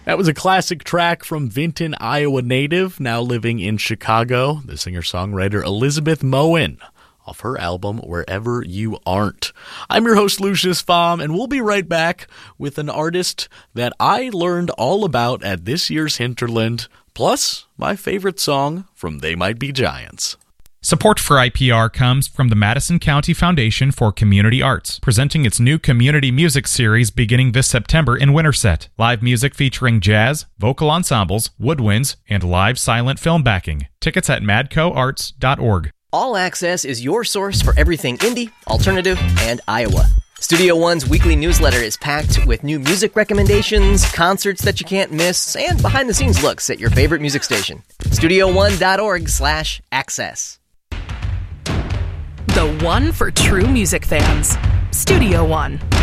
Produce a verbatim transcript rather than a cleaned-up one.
That was a classic track from Vinton, Iowa native, now living in Chicago, the singer-songwriter Elizabeth Moen, off her album Wherever You Aren't. I'm your host, Lucius Pfam, and we'll be right back with an artist that I learned all about at this year's Hinterland, plus my favorite song from They Might Be Giants. Support for I P R comes from the Madison County Foundation for Community Arts, presenting its new community music series beginning this September in Winterset. Live music featuring jazz, vocal ensembles, woodwinds, and live silent film backing. Tickets at madco arts dot org. All Access is your source for everything indie, alternative, and Iowa. Studio One's weekly newsletter is packed with new music recommendations, concerts that you can't miss, and behind-the-scenes looks at your favorite music station. studio one dot org slash access. The one for true music fans. Studio One.